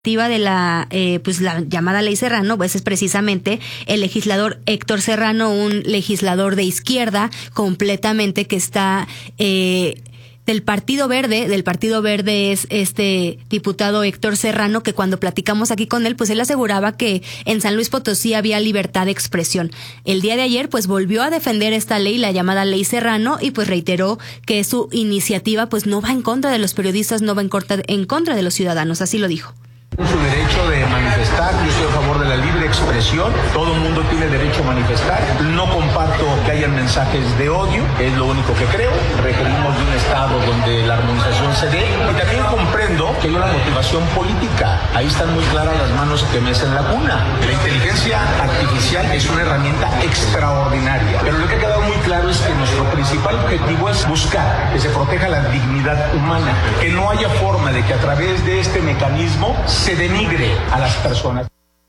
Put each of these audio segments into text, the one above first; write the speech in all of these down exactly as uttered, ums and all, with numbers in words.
de la eh, pues la llamada Ley Serrano, pues es precisamente el legislador Héctor Serrano, un legislador de izquierda completamente que está eh, del Partido Verde, del Partido Verde es este diputado Héctor Serrano, que cuando platicamos aquí con él, pues él aseguraba que en San Luis Potosí había libertad de expresión. El día de ayer, pues volvió a defender esta ley, la llamada Ley Serrano, y pues reiteró que su iniciativa pues no va en contra de los periodistas, no va en contra, en contra de los ciudadanos, así lo dijo. Su derecho de manifestar, yo estoy a favor de la libre expresión, todo el mundo tiene derecho a manifestar, no comparto que hayan mensajes de odio, es lo único que creo, requerimos de un Estado donde la armonización se dé, y también comprendo que hay una motivación política, ahí están muy claras las manos que mecen la cuna. La inteligencia artificial es una herramienta extraordinaria, pero lo que ha quedado muy claro es que nuestro principal objetivo es buscar que se proteja la dignidad humana, que no haya forma de que a través de este mecanismo se denigre a las personas.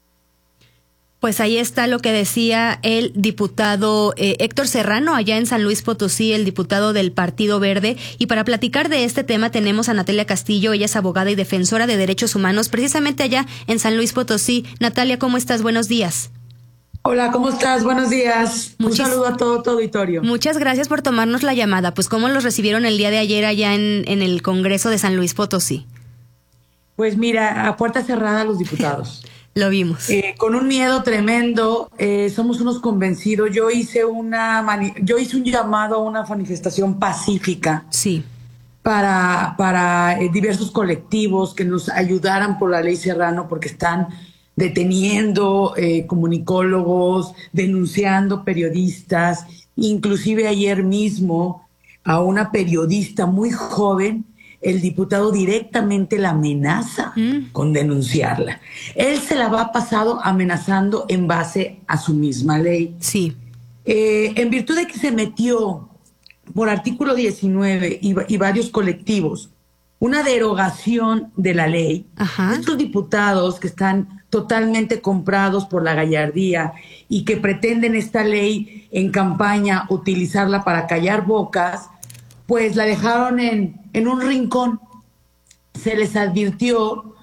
Pues ahí está lo que decía el diputado eh, Héctor Serrano, allá en San Luis Potosí, el diputado del Partido Verde. Y para platicar de este tema tenemos a Natalia Castillo, ella es abogada y defensora de derechos humanos, precisamente allá en San Luis Potosí. Natalia, ¿cómo estás? Buenos días. Hola, ¿cómo estás? Buenos días. Muchis, Un saludo a todo tu auditorio. Muchas gracias por tomarnos la llamada. Pues, ¿cómo los recibieron el día de ayer allá en, en el Congreso de San Luis Potosí? Pues mira, a puerta cerrada los diputados. Lo vimos. Eh, con un miedo tremendo, eh, somos unos convencidos. Yo hice una mani- yo hice un llamado a una manifestación pacífica. Sí. Para, para eh, diversos colectivos que nos ayudaran por la Ley Serrano, porque están deteniendo eh, comunicólogos, denunciando periodistas, inclusive ayer mismo a una periodista muy joven. El diputado directamente la amenaza mm. con denunciarla. Él se la va pasado amenazando en base a su misma ley. Sí. Eh, en virtud de que se metió por artículo diecinueve y, y varios colectivos una derogación de la ley, Ajá. estos diputados que están totalmente comprados por la gallardía y que pretenden esta ley en campaña utilizarla para callar bocas, pues la dejaron en, en un rincón. Se les advirtió,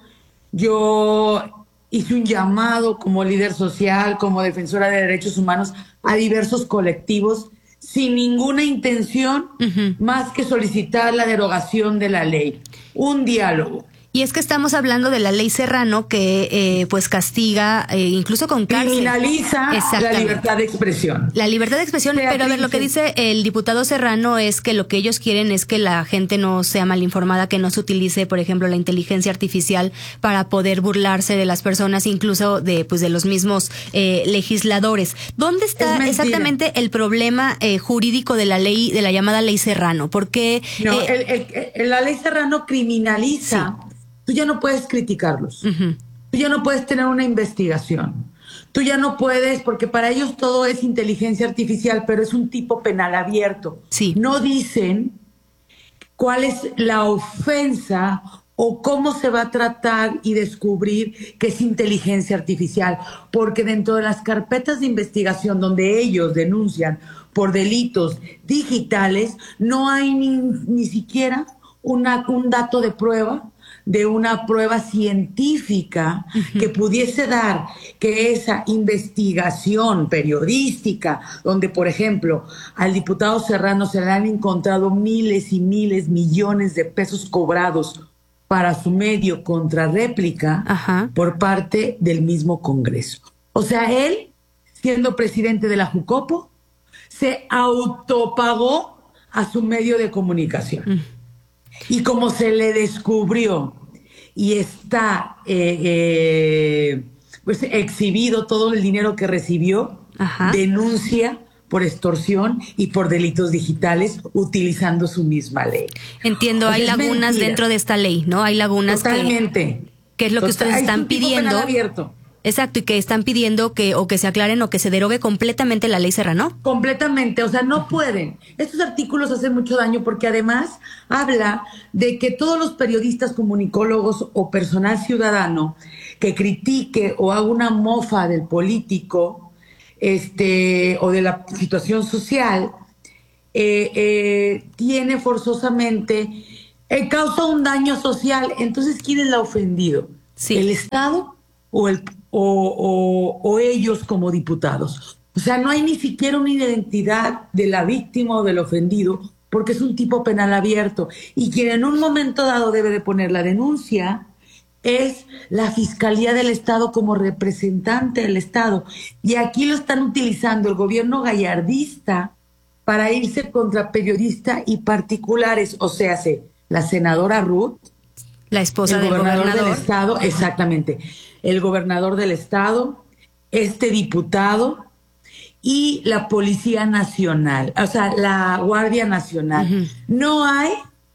yo hice un llamado como líder social, como defensora de derechos humanos a diversos colectivos sin ninguna intención uh-huh. más que solicitar la derogación de la ley, un diálogo. Y es que estamos hablando de la Ley Serrano que eh, pues castiga eh, incluso con cárcel. Criminaliza la libertad de expresión. La libertad de expresión, Beatriz, pero a ver, lo que dice el diputado Serrano es que lo que ellos quieren es que la gente no sea mal informada, que no se utilice, por ejemplo, la inteligencia artificial para poder burlarse de las personas, incluso de pues de los mismos eh, legisladores. ¿Dónde está exactamente el problema eh, jurídico de la ley, de la llamada Ley Serrano? Porque no, eh, el, el, el, la Ley Serrano criminaliza. Sí. Tú ya no puedes criticarlos. Uh-huh. Tú ya no puedes tener una investigación. Tú ya no puedes, porque para ellos todo es inteligencia artificial, pero es un tipo penal abierto. Sí. No dicen cuál es la ofensa o cómo se va a tratar y descubrir que es inteligencia artificial, porque dentro de las carpetas de investigación donde ellos denuncian por delitos digitales, no hay ni, ni siquiera una, un dato de prueba, de una prueba científica uh-huh. que pudiese dar que esa investigación periodística, donde, por ejemplo, al diputado Serrano se le han encontrado miles y miles, millones de pesos cobrados para su medio contrarréplica uh-huh. por parte del mismo Congreso. O sea, él, siendo presidente de la Jucopo, se autopagó a su medio de comunicación. Uh-huh. Y como se le descubrió y está eh, eh, pues exhibido todo el dinero que recibió, Ajá. denuncia por extorsión y por delitos digitales utilizando su misma ley. Entiendo, o sea, hay lagunas mentira. Dentro de esta ley, ¿no? Hay lagunas Totalmente. que, que es lo que Total, ustedes están pidiendo. Abierto. Exacto, y que están pidiendo que o que se aclaren o que se derogue completamente la Ley Serrano. Completamente, o sea, no pueden. Estos artículos hacen mucho daño porque además habla de que todos los periodistas, comunicólogos o personal ciudadano que critique o haga una mofa del político este, o de la situación social, eh, eh, tiene forzosamente, eh, causa un daño social. Entonces, ¿quién es el ofendido? Sí. ¿El Estado o, el, o, o, o ellos como diputados? O sea, no hay ni siquiera una identidad de la víctima o del ofendido, porque es un tipo penal abierto. Y quien en un momento dado debe de poner la denuncia es la Fiscalía del Estado como representante del Estado. Y aquí lo están utilizando el gobierno gallardista para irse contra periodistas y particulares. O sea, la senadora Ruth, la esposa el del gobernador, gobernador del Estado, exactamente, el gobernador del Estado, este diputado y la Policía Nacional, o sea, la Guardia Nacional. Uh-huh. No hay,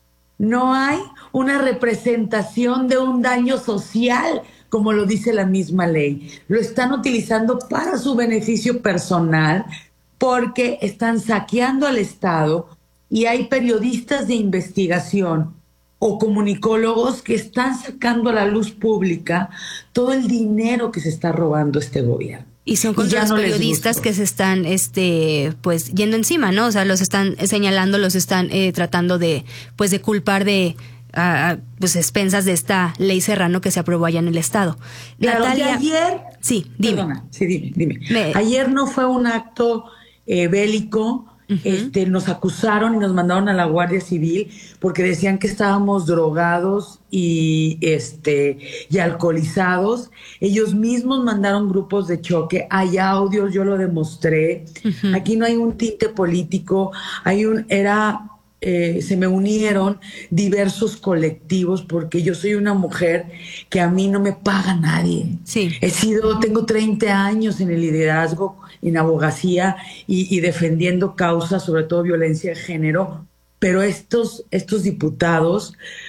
no hay una representación de un daño social, como lo dice la misma ley. Lo están utilizando para su beneficio personal, porque están saqueando al Estado y hay periodistas de investigación o comunicólogos que están sacando a la luz pública todo el dinero que se está robando este gobierno. Y son contra los no periodistas que se están, este, pues, yendo encima, ¿no? O sea, los están señalando, los están eh, tratando de, pues, de culpar de, uh, pues, expensas de esta ley Serrano que se aprobó allá en el Estado. Claro, Natalia, y ayer... Sí, dime. Perdona, sí, dime, dime. Me... Ayer no fue un acto eh, bélico. Uh-huh. Este, nos acusaron y nos mandaron a la Guardia Civil porque decían que estábamos drogados y, este, y alcoholizados. Ellos mismos mandaron grupos de choque. Hay audios, yo lo demostré. Uh-huh. Aquí no hay un tinte político. Hay un, era, eh, se me unieron diversos colectivos porque yo soy una mujer que a mí no me paga nadie. Sí. He sido, tengo treinta años en el liderazgo, en abogacía y, y defendiendo causas, sobre todo violencia de género, pero estos, estos diputados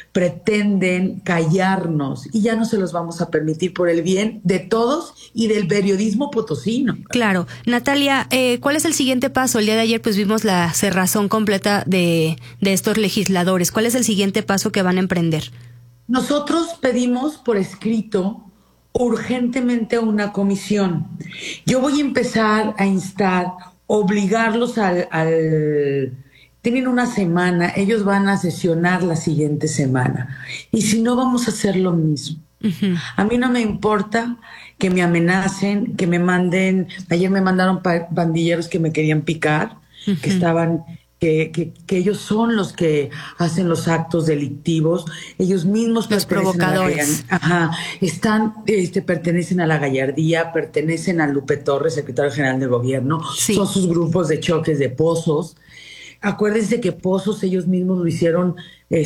pretenden callarnos y ya no se los vamos a permitir por el bien de todos y del periodismo potosino. Claro. Natalia, eh, ¿cuál es el siguiente paso? El día de ayer pues vimos la cerrazón completa de, de estos legisladores. ¿Cuál es el siguiente paso que van a emprender? Nosotros pedimos por escrito urgentemente una comisión. Yo voy a empezar a instar, obligarlos al, al... Tienen una semana, ellos van a sesionar la siguiente semana. Y si no, vamos a hacer lo mismo. Uh-huh. A mí no me importa que me amenacen, que me manden... Ayer me mandaron pa- pandilleros que me querían picar, uh-huh. que estaban... Que, que, que ellos son los que hacen los actos delictivos, ellos mismos los provocadores. A la, ajá, están, este, pertenecen a la gallardía, pertenecen a Lupe Torres, secretario general del gobierno, sí. Son sus grupos de choques de Pozos. Acuérdense que Pozos ellos mismos lo hicieron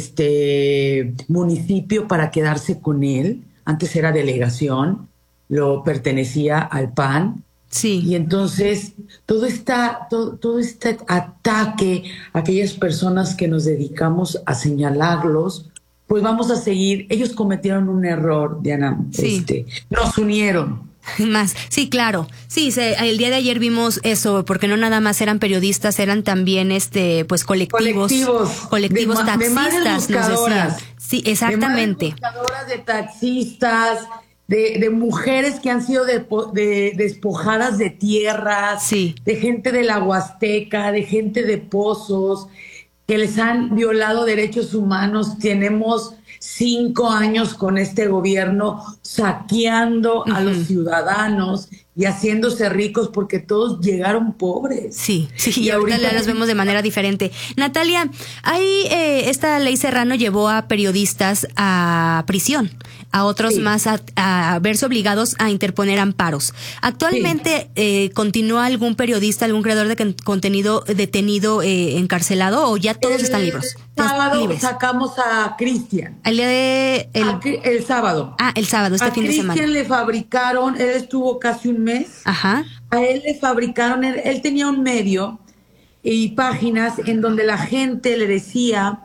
este municipio para quedarse con él, antes era delegación, lo pertenecía al P A N. Sí. Y entonces todo esta, todo, todo este ataque a aquellas personas que nos dedicamos a señalarlos, pues vamos a seguir. Ellos cometieron un error, Diana. Sí. Este, nos unieron. Más, sí, claro. Sí, se, el día de ayer vimos eso, porque no nada más eran periodistas, eran también este, pues colectivos, colectivos, colectivos de, taxistas, de nos decían. Sí, exactamente. De buscadoras, de taxistas. De, de mujeres que han sido de, de, despojadas de tierras, sí. de gente de la Huasteca, de gente de Pozos, que les han violado derechos humanos. Tenemos cinco años con este gobierno saqueando uh-huh. a los ciudadanos y haciéndose ricos porque todos llegaron pobres. Sí, sí, y, y ahorita ya los vemos de manera diferente. Natalia, ahí eh, esta ley Serrano llevó a periodistas a prisión, a otros sí. más a, a verse obligados a interponer amparos. Actualmente, sí. eh, ¿continúa algún periodista, algún creador de contenido detenido, eh, encarcelado, o ya todos el están libres? Sábado libres? Sacamos a Cristian. El día de... El, a, el sábado. Ah, el sábado, este a fin Christian de semana. A Cristian le fabricaron, él estuvo casi un mes. Ajá. A él le fabricaron, él, él tenía un medio y páginas en donde la gente le decía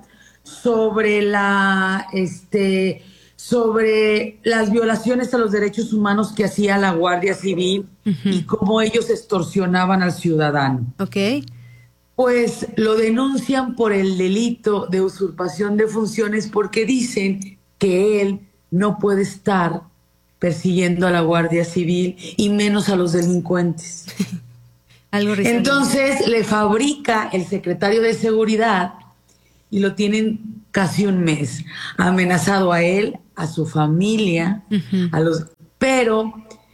sobre la, este, sobre las violaciones a los derechos humanos que hacía la Guardia Civil uh-huh. y cómo ellos extorsionaban al ciudadano. Okay. Pues lo denuncian por el delito de usurpación de funciones porque dicen que él no puede estar persiguiendo a la Guardia Civil y menos a los delincuentes. Algo Entonces le fabrica el secretario de Seguridad y lo tienen casi un mes. Ha amenazado a él, a su familia, uh-huh. a los, pero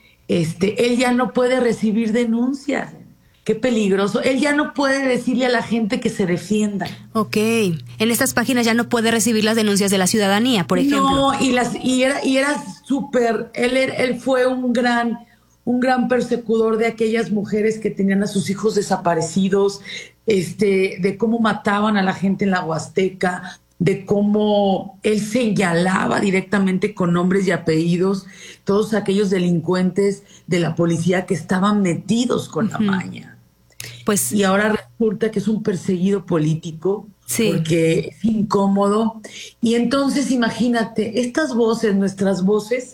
este, él ya no puede recibir denuncias. Qué peligroso. Él ya no puede decirle a la gente que se defienda. Ok. En estas páginas ya no puede recibir las denuncias de la ciudadanía, por ejemplo. No, y las y era y era súper. Él, él fue un gran un gran persecutor de aquellas mujeres que tenían a sus hijos desaparecidos, este, de cómo mataban a la gente en la Huasteca, de cómo él señalaba directamente con nombres y apellidos todos aquellos delincuentes de la policía que estaban metidos con uh-huh. la maña. Pues, y ahora resulta que es un perseguido político, sí. porque es incómodo. Y entonces, imagínate, estas voces, nuestras voces,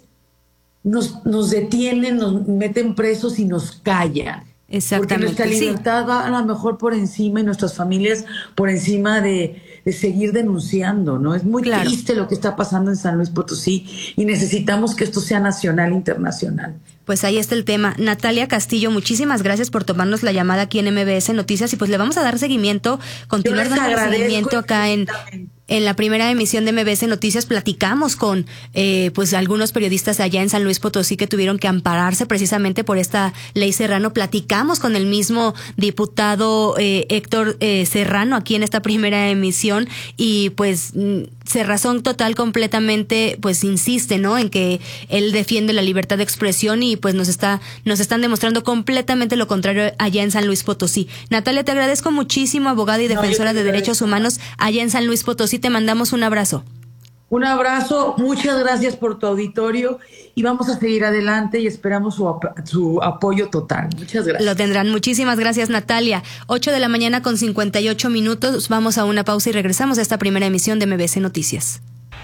nos, nos detienen, nos meten presos y nos callan. Exactamente. Porque nuestra libertad sí. va a lo mejor por encima y nuestras familias por encima de, de seguir denunciando, ¿no? Es muy claro. triste lo que está pasando en San Luis Potosí y necesitamos que esto sea nacional e internacional. Pues ahí está el tema. Natalia Castillo, muchísimas gracias por tomarnos la llamada aquí en M B S Noticias y pues le vamos a dar seguimiento, continuar dando seguimiento acá en... En la primera emisión de M B S Noticias platicamos con eh, pues algunos periodistas allá en San Luis Potosí que tuvieron que ampararse precisamente por esta ley Serrano. Platicamos con el mismo diputado eh, Héctor eh, Serrano aquí en esta primera emisión y pues Cerrazón total completamente pues insiste, ¿no? En que él defiende la libertad de expresión y pues nos está nos están demostrando completamente lo contrario allá en San Luis Potosí. Natalia, te agradezco muchísimo, abogada y defensora no, de derechos humanos allá en San Luis Potosí. Te mandamos un abrazo. Un abrazo, muchas gracias por tu auditorio y vamos a seguir adelante y esperamos su, ap- su apoyo total. Muchas gracias. Lo tendrán. Muchísimas gracias, Natalia. ocho de la mañana con cincuenta y ocho minutos. Vamos a una pausa y regresamos a esta primera emisión de M B S Noticias.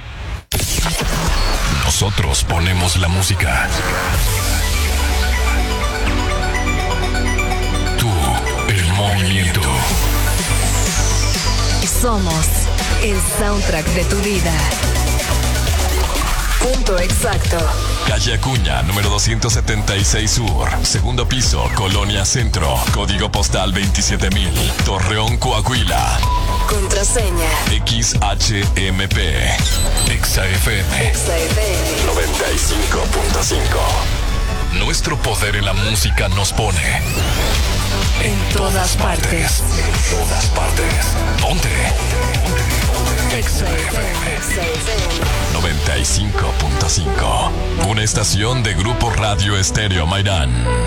Nosotros ponemos la música. Tú, el movimiento. Somos el soundtrack de tu vida. Punto exacto. Calle Acuña, número doscientos setenta y seis Sur, segundo piso, Colonia Centro, código postal veintisiete mil, Torreón, Coahuila. Contraseña X H M P. Exa F M. Exa F M noventa y cinco punto cinco. Nuestro poder en la música nos pone en todas partes. En todas partes. Ponte. Exa F M noventa y cinco punto cinco. Una estación de Grupo Radio Estéreo Mairán.